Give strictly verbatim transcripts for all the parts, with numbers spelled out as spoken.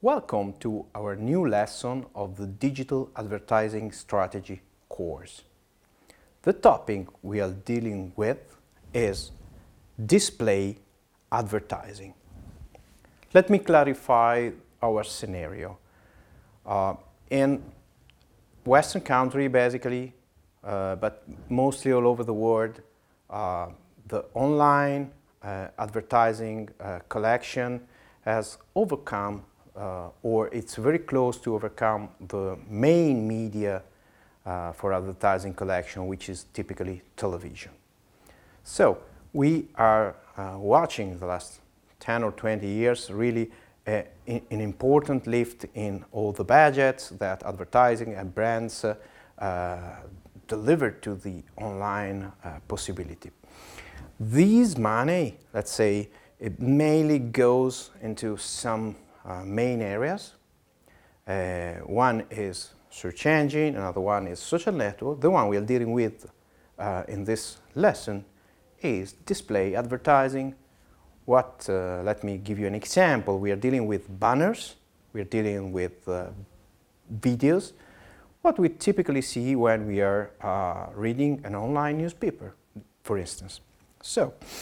Welcome to our new lesson of the Digital Advertising Strategy course. The topic we are dealing with is display advertising. Let me clarify our scenario. Uh, in Western country, basically, uh, but mostly all over the world, uh, the online uh, advertising uh, collection has overcome Uh, or it's very close to overcome the main media uh, for advertising collection, which is typically television. So we are uh, watching the last ten or twenty years really uh, in, an important lift in all the budgets that advertising and brands uh, uh, deliver to the online uh, possibility. This money, let's say, it mainly goes into some Uh, main areas. Uh, one is search engine, another one is social network. The one we are dealing with uh, in this lesson is display advertising. What, uh, let me give you an example. We are dealing with banners, we are dealing with uh, videos, what we typically see when we are uh, reading an online newspaper, for instance. So,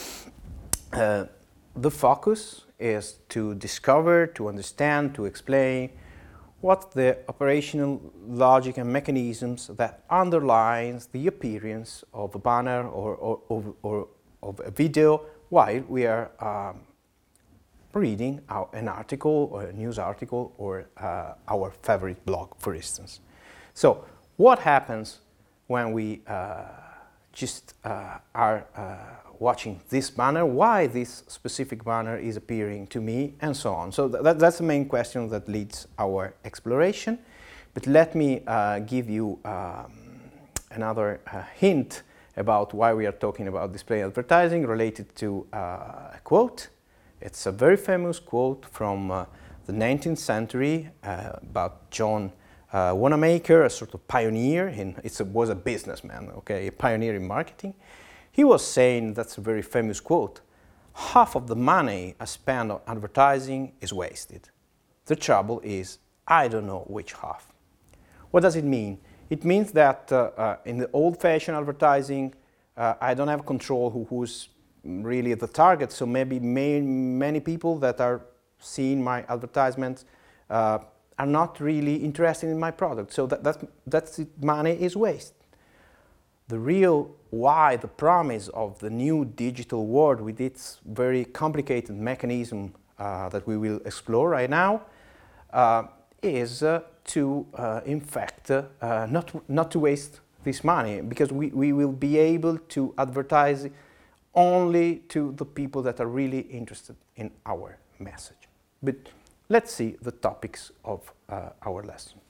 uh, the focus is to discover, to understand, to explain what the operational logic and mechanisms that underlines the appearance of a banner or, or, or, or of a video while we are um, reading our, an article or a news article or uh, our favorite blog, for instance. So what happens when we uh, just uh, are uh, watching this banner, why this specific banner is appearing to me, and so on. So th that's the main question that leads our exploration. But let me uh, give you um, another uh, hint about why we are talking about display advertising related to uh, a quote. It's a very famous quote from uh, the nineteenth century uh, about John uh, Wanamaker, a sort of pioneer. In, it was a businessman, okay, a pioneer in marketing. He was saying, that's a very famous quote, half of the money I spend on advertising is wasted. The trouble is, I don't know which half. What does it mean? It means that uh, uh, in the old-fashioned advertising, uh, I don't have control who, who's really the target, so maybe may, many people that are seeing my advertisements uh, are not really interested in my product, so that, that that's it, money is wasted. The real why, the promise of the new digital world with its very complicated mechanism uh, that we will explore right now uh, is uh, to, uh, in fact, uh, not, not to waste this money, because we, we will be able to advertise only to the people that are really interested in our message. But let's see the topics of uh, our lesson.